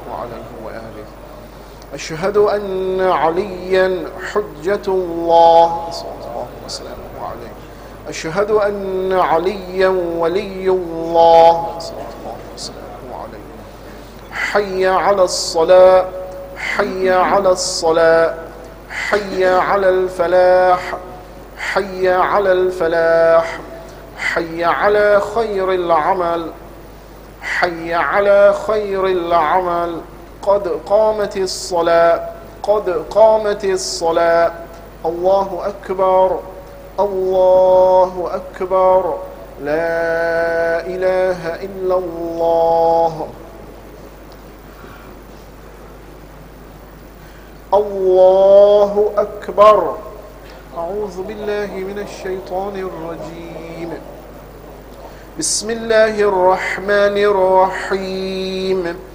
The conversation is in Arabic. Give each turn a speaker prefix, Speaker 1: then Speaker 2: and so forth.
Speaker 1: الله عليه وآله. أشهد أن عليا حجة الله صلى الله وسلم عليه. أشهد أن عليا ولي الله صلى الله وسلم عليه. حي على الصلاة، حي على الصلاة، حي على الفلاح، حي على الفلاح، حي على خير العمل، حي على خير العمل. قد قامت الصلاة، قد قامت الصلاة. الله أكبر، الله أكبر. لا إله إلا الله. الله أكبر. أعوذ بالله من الشيطان الرجيم. بسم الله الرحمن الرحيم.